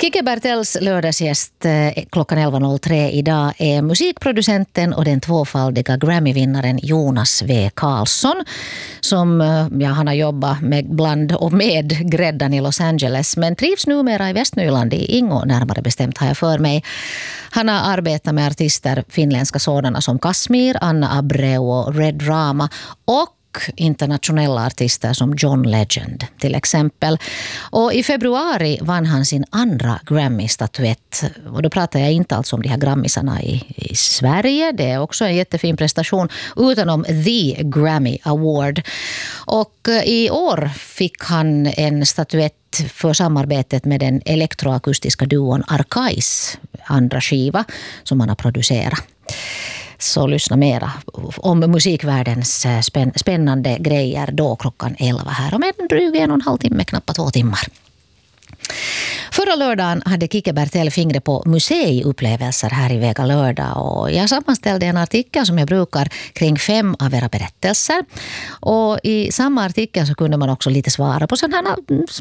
Kike Bertels lördagsgäst klockan 11.03 idag är musikproducenten och den tvåfaldiga Grammy-vinnaren Jonas W. Karlsson som han har jobbat med bland och med gräddan i Los Angeles men trivs numera i Västnyland i Ingo, närmare bestämt har jag för mig. Han har arbetat med artister, finländska sådana som Kasmir, Anna Abreu och Red Rama och internationella artister som John Legend till exempel. Och i februari vann han sin andra Grammy-statyett. Och då pratar jag inte alls om de här Grammisarna i Sverige. Det är också en jättefin prestation utan om The Grammy Award. Och i år fick han en statyett för samarbetet med den elektroakustiska duon Arcais andra skiva som han har producerat. Så lyssna mera om musikvärldens spännande grejer då klockan 11 här. Om en dryg 1,5 timme, knappt 2 timmar. Förra lördagen hade Kike Bertel fingret på museiupplevelser här i Vega lördag och jag sammanställde en artikel som jag brukar kring 5 av era berättelser. Och i samma artikel så kunde man också lite svara på sådana